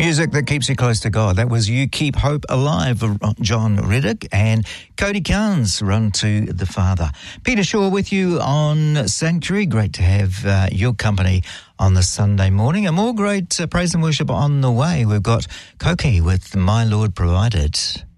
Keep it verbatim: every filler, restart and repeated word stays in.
Music that keeps you close to God. That was You Keep Hope Alive, John Reddick, and Cody Carnes, Run to the Father. Peter Shaw with you on Sanctuary. Great to have uh, your company on the Sunday morning. And more great uh, praise and worship on the way. We've got Koki with My Lord Provided.